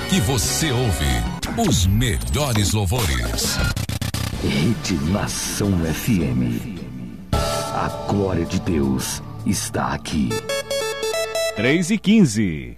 que você ouve os melhores louvores. Rede Nação FM. A glória de Deus está aqui. 3:15.